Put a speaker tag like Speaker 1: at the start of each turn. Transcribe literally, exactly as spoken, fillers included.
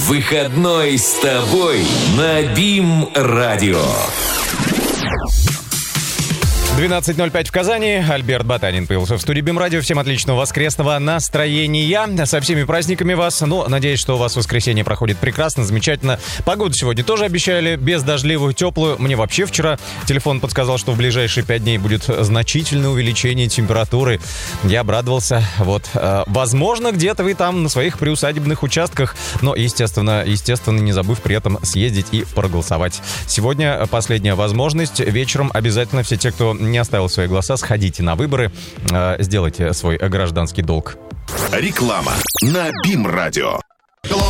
Speaker 1: Выходной с тобой на БИМ-радио.
Speaker 2: двенадцать ноль пять в Казани. Альберт Батанин появился в студии БИМ-радио. Всем отличного воскресного настроения. Со всеми праздниками вас. Ну, надеюсь, что у вас воскресенье проходит прекрасно, замечательно. Погоду сегодня тоже обещали бездождливую, теплую. Мне вообще вчера телефон подсказал, что в ближайшие пять дней будет значительное увеличение температуры. Я обрадовался. Вот. Возможно, где-то вы там на своих приусадебных участках, но, естественно, естественно, не забыв при этом съездить и проголосовать. Сегодня последняя возможность. Вечером обязательно все те, кто не оставил свои голоса, сходите на выборы, э, сделайте свой гражданский долг.
Speaker 3: Реклама на БИМ-радио.